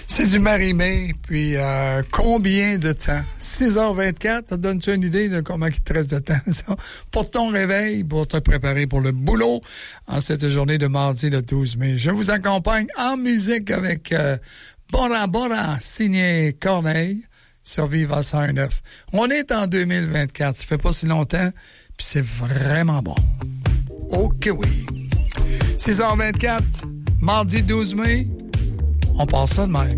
C'est du Marie-Mé, puis combien de temps? 6h24, ça te donne-tu une idée de comment il te reste de temps, ça? Pour ton réveil, pour te préparer pour le boulot, en cette journée de mardi le 12 mai. Je vous accompagne en musique avec Bora Bora, signé Corneille, sur Viva 101.9. On est en 2024, ça fait pas si longtemps, puis c'est vraiment bon. Ok oui. 6h24, mardi 12 mai, on passe ça de même.